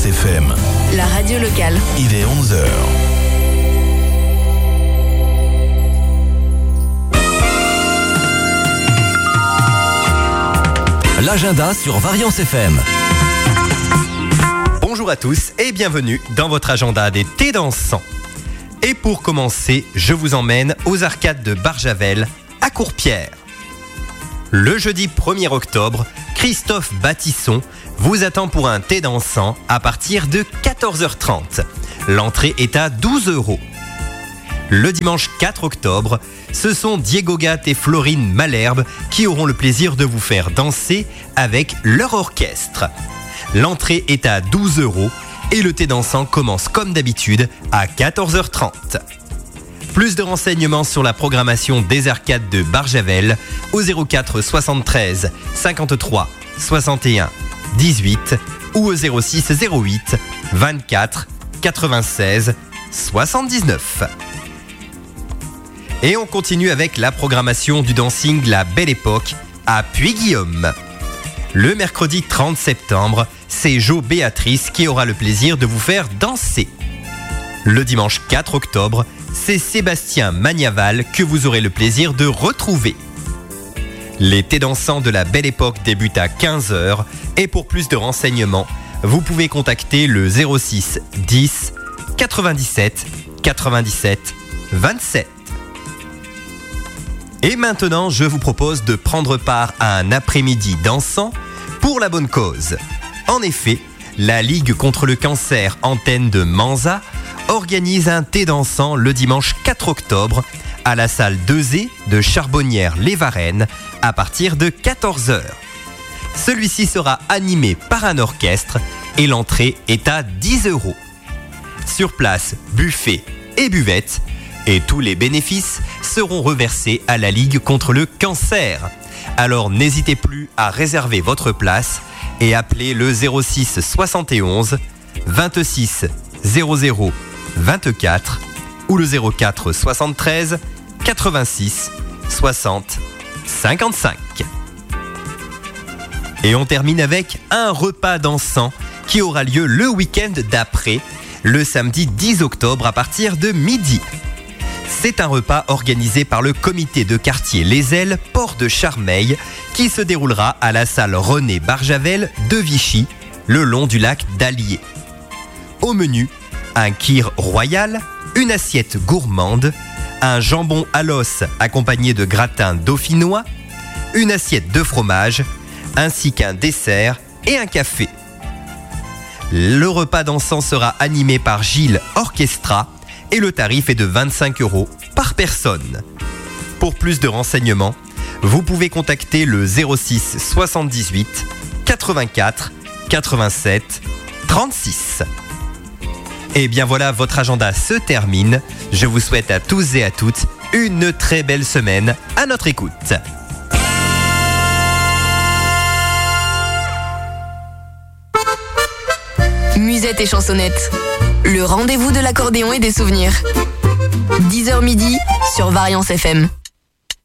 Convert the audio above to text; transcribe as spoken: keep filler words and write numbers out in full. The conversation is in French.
Variance F M. La radio locale. Il est onze heures. L'agenda sur Variance F M. Bonjour à tous et bienvenue dans votre agenda des thés dansants. Et pour commencer, je vous emmène aux arcades de Barjavel à Courpierre. Le jeudi premier octobre, Christophe Bâtisson vous attend pour un thé dansant à partir de quatorze heures trente. L'entrée est à douze euros. Le dimanche quatre octobre, ce sont Diego Gatt et Florine Malherbe qui auront le plaisir de vous faire danser avec leur orchestre. L'entrée est à douze euros et le thé dansant commence comme d'habitude à quatorze heures trente. Plus de renseignements sur la programmation des arcades de Barjavel au zéro quatre soixante-treize cinquante-trois soixante et un dix-huit ou au zéro six zéro huit vingt-quatre quatre-vingt-seize soixante-dix-neuf. Et on continue avec la programmation du dancing La Belle Époque à Puy-Guillaume. Le mercredi trente septembre, c'est Jo Béatrice qui aura le plaisir de vous faire danser. Le dimanche quatre octobre, c'est Sébastien Magnaval que vous aurez le plaisir de retrouver. Les thés dansants de La Belle Époque débutent à quinze heures et pour plus de renseignements, vous pouvez contacter le zéro six dix quatre-vingt-dix-sept quatre-vingt-dix-sept vingt-sept. Et maintenant, je vous propose de prendre part à un après-midi dansant pour la bonne cause. En effet, la Ligue contre le cancer Antenne de Manza organise un thé dansant le dimanche quatre octobre à la salle deux E de Charbonnières-les-Varennes à partir de quatorze heures. Celui-ci sera animé par un orchestre et l'entrée est à dix euros. Sur place, buffet et buvette. Et tous les bénéfices seront reversés à la Ligue contre le cancer. Alors n'hésitez plus à réserver votre place et appelez le zéro six soixante et onze vingt-six zéro zéro vingt-quatre ou le zéro quatre soixante-treize quatre-vingt-six soixante cinquante-cinq. Et on termine avec un repas dansant qui aura lieu le week-end d'après, le samedi dix octobre à partir de midi. C'est un repas organisé par le comité de quartier Les Ailes, Port de Charmeil, qui se déroulera à la salle René Barjavel de Vichy, le long du lac d'Allier. Au menu, un kir royal, une assiette gourmande, un jambon à l'os accompagné de gratin dauphinois, une assiette de fromage, ainsi qu'un dessert et un café. Le repas dansant sera animé par Gilles Orchestra, et le tarif est de vingt-cinq euros par personne. Pour plus de renseignements, vous pouvez contacter le zéro six soixante-dix-huit quatre-vingt-quatre quatre-vingt-sept trente-six. Et bien voilà, votre agenda se termine. Je vous souhaite à tous et à toutes une très belle semaine à notre écoute. Musette et chansonnette. Le rendez-vous de l'accordéon et des souvenirs. dix heures midi sur Variance F M.